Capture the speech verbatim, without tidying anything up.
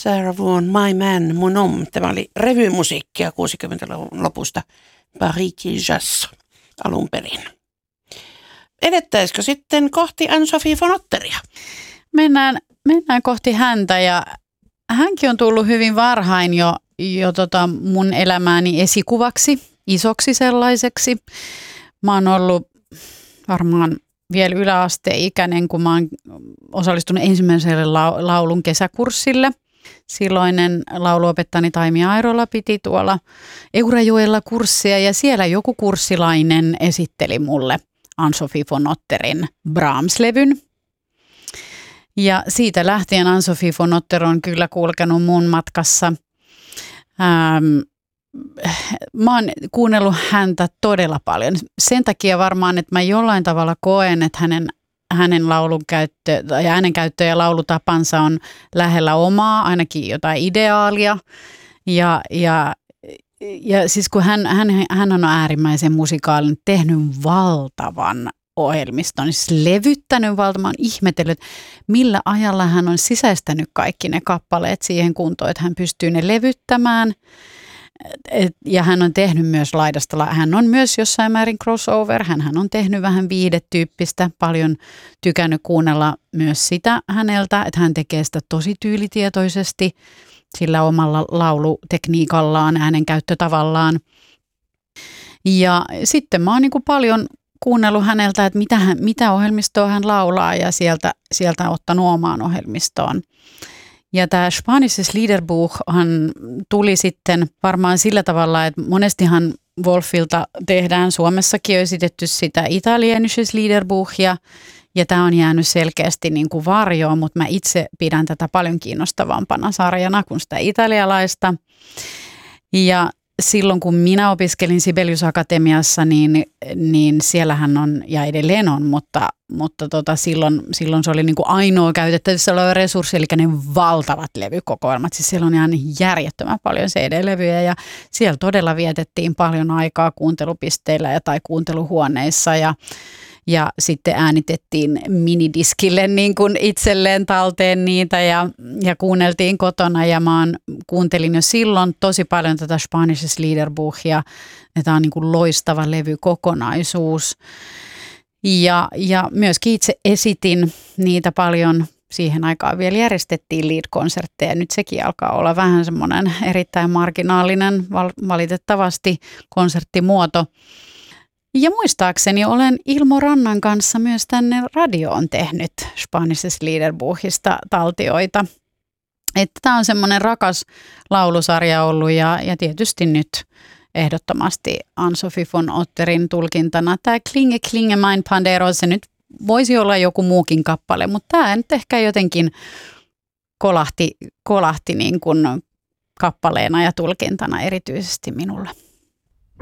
Sarah Vaughan, My Man, Mon Homme. Tämä oli revymusiikkia kuusikymmentäluvun lopusta Parisiin Jazz alun perin. Edettäisikö sitten kohti Anne-Sophie von Otteria? Mennään, mennään kohti häntä ja hänkin on tullut hyvin varhain jo, jo tota mun elämääni esikuvaksi, isoksi sellaiseksi. Mä oon ollut varmaan vielä yläasteikäinen, kun mä oon osallistunut ensimmäiselle laulun kesäkurssille. Silloinen lauluopettani Taimi Airola piti tuolla Eurajoella kurssia ja siellä joku kurssilainen esitteli mulle Anne-Sophie von Otterin Brahms-levyn. Ja siitä lähtien Anne-Sophie von Otter on kyllä kulkenut mun matkassa. Ähm, mä oon kuunnellut häntä todella paljon. Sen takia varmaan, että mä jollain tavalla koen, että hänen, hänen laulun käyttö, ja äänenkäyttö ja laulutapansa on lähellä omaa, ainakin jotain ideaalia. Ja, ja, ja siis kun hän, hän, hän on äärimmäisen musikaalinen, tehnyt valtavan ohjelmiston, siis levyttänyt valtavan, ihmetellyt, millä ajalla hän on sisäistänyt kaikki ne kappaleet siihen kuntoon, että hän pystyy ne levyttämään. Ja hän on tehnyt myös laidasta, hän on myös jossain määrin crossover, hän on tehnyt vähän viihdetyyppistä, paljon tykännyt kuunnella myös sitä häneltä, että hän tekee sitä tosi tyylitietoisesti sillä omalla laulutekniikallaan, äänenkäyttötavallaan. Ja sitten mä oon niin kuin paljon kuunnellut häneltä, että mitä, hän, mitä ohjelmistoa hän laulaa ja sieltä, sieltä ottanut omaan ohjelmistoon. Ja tämä Spanisches Liederbuchhan tuli sitten varmaan sillä tavalla, että monestihan Wolfilta tehdään, Suomessakin on esitetty sitä Italienisches Liederbuchia, ja tämä on jäänyt selkeästi niin kuin varjoon, mutta mä itse pidän tätä paljon kiinnostavampana sarjana kuin sitä italialaista. Ja silloin kun minä opiskelin Sibelius Akatemiassa, niin, niin siellähän on, ja edelleen on, mutta, mutta tota, silloin, silloin se oli niin kuin ainoa käytettävissä oleva resurssi, eli ne valtavat levykokoelmat. Siis siellä on ihan järjettömän paljon C D-levyjä, ja siellä todella vietettiin paljon aikaa kuuntelupisteillä ja tai kuunteluhuoneissa, ja Ja sitten äänitettiin minidiskille niin kuin itselleen talteen niitä ja, ja kuunneltiin kotona. Ja mä oon, kuuntelin jo silloin tosi paljon tätä Spanisches Liederbuchia. Tämä on niin kuin loistava levykokonaisuus. Ja, ja myöskin itse esitin niitä paljon. Siihen aikaan vielä järjestettiin lead-konsertteja. Nyt sekin alkaa olla vähän semmoinen erittäin marginaalinen, valitettavasti konserttimuoto. Ja muistaakseni olen Ilmo Rannan kanssa myös tänne radioon tehnyt Spanisches Liederbuchista taltioita. Että tämä on semmoinen rakas laulusarja ollut ja, ja tietysti nyt ehdottomasti Anne-Sophie von Otterin tulkintana. Tämä Klinge Klinge mein Pandero, se nyt voisi olla joku muukin kappale, mutta tämä nyt ehkä jotenkin kolahti, kolahti niin kuin kappaleena ja tulkintana erityisesti minulle.